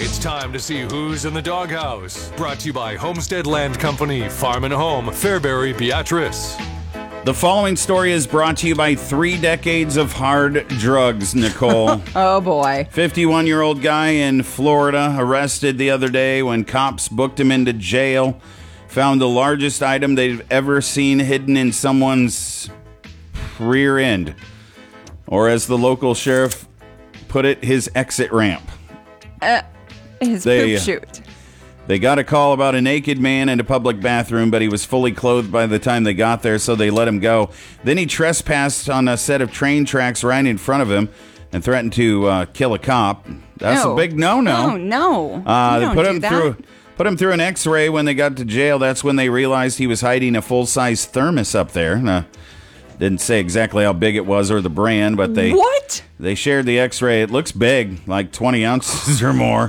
It's time to see who's in the doghouse. Brought to you by Homestead Land Company, Farm and Home, Fairbury, Beatrice. The following story is brought to you by 3 decades of hard drugs, Nicole. Oh, boy. 51-year-old guy in Florida arrested the other day when cops booked him into jail. Found the largest item they've ever seen hidden in someone's rear end. Or as the local sheriff put it, his exit ramp. His poop chute. They got a call about a naked man in a public bathroom, but he was fully clothed by the time they got there, so they let him go. Then he trespassed on a set of train tracks right in front of him and threatened to kill a cop. That's a big no-no. Oh, no. They put him through an X-ray when they got to jail. That's when they realized he was hiding a full-size thermos up there. Didn't say exactly how big it was or the brand, but they shared the X-ray. It looks big, like 20 ounces or more.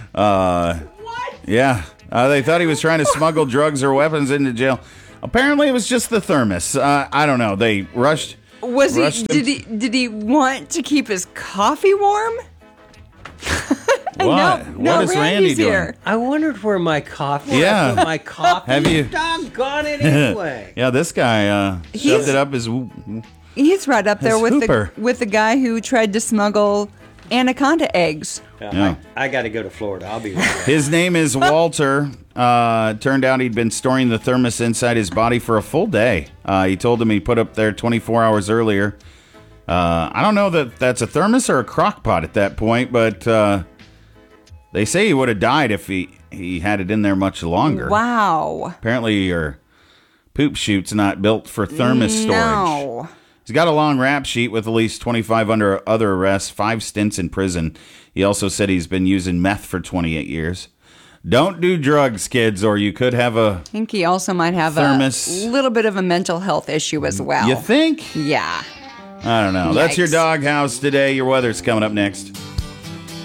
Yeah. They thought he was trying to smuggle drugs or weapons into jail. Apparently, it was just the thermos. I don't know. They rushed. Did he want to keep his coffee warm? What? What is Randy doing? Here. I wondered where my coffee. Yeah. I put my coffee. Have you? Doggone it anyway. Yeah, this guy shoved it up his. He's right up there with Hooper. the guy who tried to smuggle anaconda eggs. Yeah. I got to go to Florida. I'll be right back. His name is Walter. Turned out he'd been storing the thermos inside his body for a full day. He told him he put up there 24 hours earlier. I don't know that that's a thermos or a crock pot at that point, but they say he would have died if he had it in there much longer. Wow. Apparently your poop chute's not built for thermos storage. No. He's got a long rap sheet with at least 25 under other arrests, 5 stints in prison. He also said he's been using meth for 28 years. Don't do drugs, kids, or you could have a I think he also might have thermos. a little bit of a mental health issue as well. You think? Yeah. I don't know. That's your Yikes. doghouse today. Your weather's coming up next.